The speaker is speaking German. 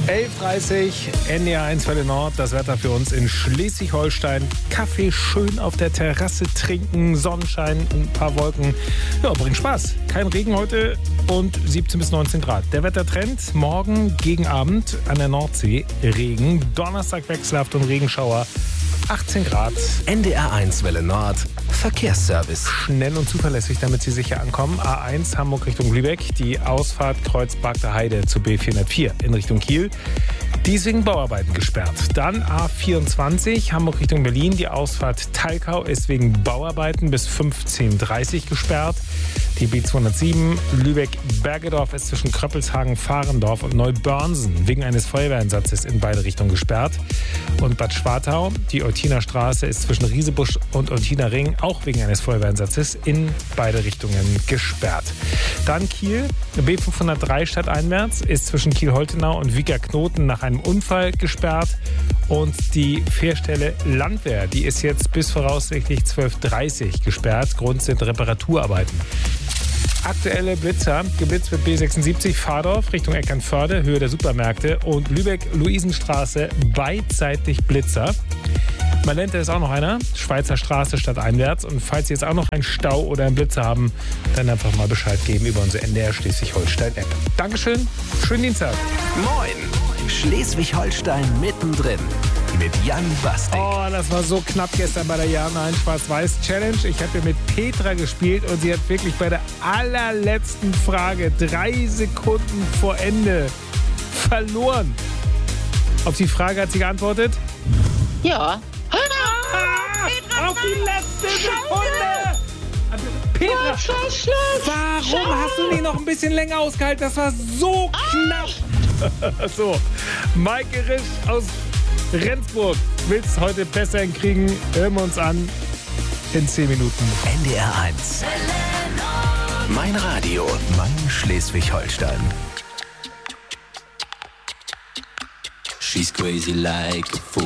11.30 NDR 1 Welle Nord, das Wetter für uns in Schleswig-Holstein. Kaffee schön auf der Terrasse trinken, Sonnenschein, ein paar Wolken. Ja, bringt Spaß. Kein Regen heute und 17 bis 19 Grad. Der Wettertrend, morgen gegen Abend an der Nordsee Regen, Donnerstag wechselhaft und Regenschauer. 18 Grad. NDR 1 Welle Nord, Verkehrsservice. Schnell und zuverlässig, damit Sie sicher ankommen. A1 Hamburg Richtung Lübeck, die Ausfahrt Kreuz Bagder Heide zu B404 in Richtung Kiel. Die ist wegen Bauarbeiten gesperrt. Dann A24 Hamburg Richtung Berlin, die Ausfahrt Talkau ist wegen Bauarbeiten bis 15.30 Uhr gesperrt. Die B207 Lübeck-Bergedorf ist zwischen Kröppelshagen, Fahrendorf und Neubörnsen wegen eines Feuerwehreinsatzes in beide Richtungen gesperrt. Und Bad Schwartau, die Eutiner Straße ist zwischen Riesebusch und Eutiner Ring auch wegen eines Feuerwehreinsatzes in beide Richtungen gesperrt. Dann Kiel, B503 stadteinwärts ist zwischen Kiel-Holtenau und Wieker-Knoten nach einem Unfall gesperrt. Und die Fährstelle Landwehr, die ist jetzt bis voraussichtlich 12.30 Uhr gesperrt. Grund sind Reparaturarbeiten. Aktuelle Blitzer. Geblitzt wird B76 Fahrdorf Richtung Eckernförde, Höhe der Supermärkte und Lübeck-Luisenstraße beidseitig Blitzer. Malente ist auch noch einer, Schweizer Straße stadteinwärts. Und falls Sie jetzt auch noch einen Stau oder einen Blitzer haben, dann einfach mal Bescheid geben über unsere NDR Schleswig-Holstein-App. Dankeschön, schönen Dienstag. Moin, Schleswig-Holstein mittendrin mit Jan Bastik. Oh, das war so knapp gestern bei der Ja-Nein-Schwarz-Weiß-Challenge. Ich habe hier mit Petra gespielt und sie hat wirklich bei der allerletzten Frage 3 Sekunden vor Ende verloren. Auf die Frage hat sie geantwortet? Ja. Auf die letzte Sekunde! Petra, warum hast du nicht noch ein bisschen länger ausgehalten? Das war so knapp. So, Maike Risch aus Rendsburg. Willst heute besser hinkriegen? Hören wir uns an in 10 Minuten. NDR 1. Mein Radio, mein Schleswig-Holstein. She's crazy like a fool.